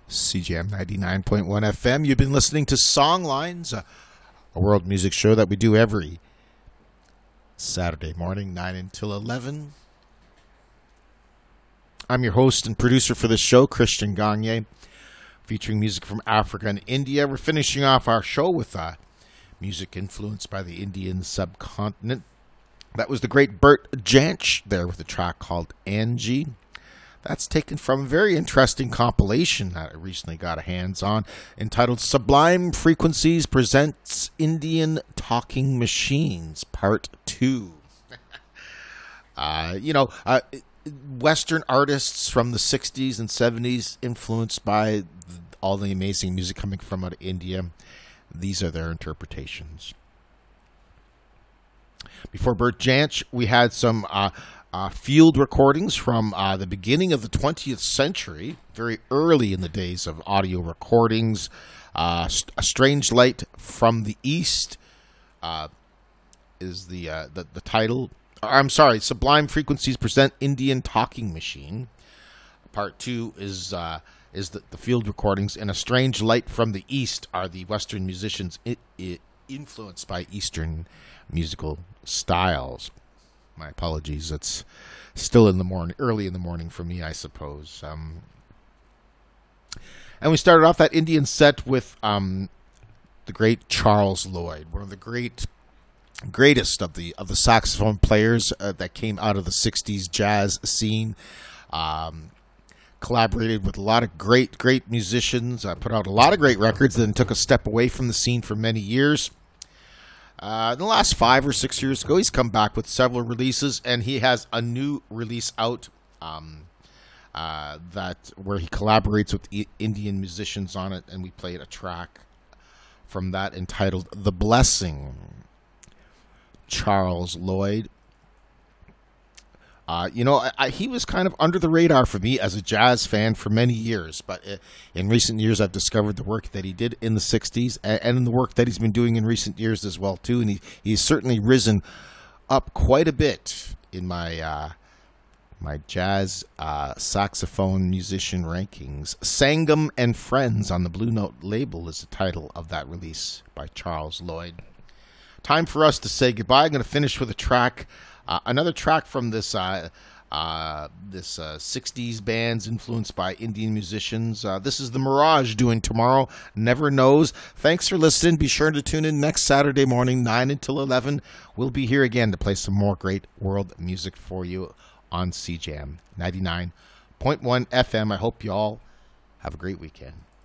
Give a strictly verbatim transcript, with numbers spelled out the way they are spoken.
C J M ninety-nine point one F M. You've been listening to Songlines, a, a world music show that we do every Saturday morning, nine until eleven. I'm your host and producer for this show, Christian Gagne, featuring music from Africa and India. We're finishing off our show with uh, music influenced by the Indian subcontinent. That was the great Bert Jansch there with a track called Angie. That's taken from a very interesting compilation that I recently got a hands on, entitled Sublime Frequencies Presents Indian Talking Machines, Part two. uh, you know, uh, Western artists from the sixties and seventies influenced by all the amazing music coming from out of India. These are their interpretations. Before Bert Jansch, we had some uh, uh, field recordings from uh, the beginning of the twentieth century, very early in the days of audio recordings. Uh, A Strange Light from the East uh, is the, uh, the the title. I'm sorry, Sublime Frequencies Present Indian Talking Machine. Part two is uh, is the, the field recordings, and A Strange Light from the East are the Western musicians I- I- influenced by Eastern musical styles. My apologies, it's still in the morning, early in the morning for me, I suppose. Um, and we started off that Indian set with um, the great Charles Lloyd, one of the great, greatest of the of the saxophone players uh, that came out of the sixties jazz scene. Um, collaborated with a lot of great, great musicians. Uh, put out a lot of great records, then took a step away from the scene for many years. Uh, in the last five or six years ago, he's come back with several releases, and he has a new release out um, uh, that where he collaborates with I- Indian musicians on it, and we played a track from that entitled "The Blessing." Charles Lloyd. Uh, you know, I, I, he was kind of under the radar for me as a jazz fan for many years, but uh, in recent years I've discovered the work that he did in the sixties and, and the work that he's been doing in recent years as well, too, and he, he's certainly risen up quite a bit in my uh, my jazz uh, saxophone musician rankings. Sangam and Friends on the Blue Note label is the title of that release by Charles Lloyd. Time for us to say goodbye. I'm going to finish with a track. Uh, another track from this uh, uh, this uh, sixties bands influenced by Indian musicians. Uh, this is the Mirage doing Tomorrow Never Knows. Thanks for listening. Be sure to tune in next Saturday morning, nine until eleven. We'll be here again to play some more great world music for you on C J M ninety-nine point one F M. I hope you all have a great weekend.